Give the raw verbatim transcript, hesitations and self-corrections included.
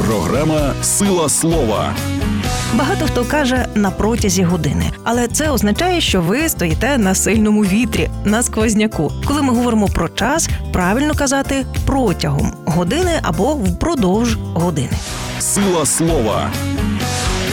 Програма «Сила слова». Багато хто каже «на протязі години», але це означає, що ви стоїте на сильному вітрі, на сквозняку. Коли ми говоримо про час, правильно казати «протягом години» або «впродовж години». «Сила слова».